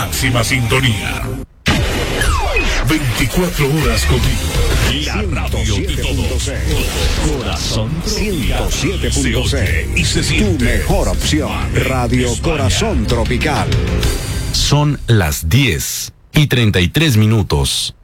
máxima sintonía. 24 horas contigo. La radio de todos. Corazón 107.6 y se siente. Tu mejor opción. Radio España. Corazón Tropical. Son las 10:33.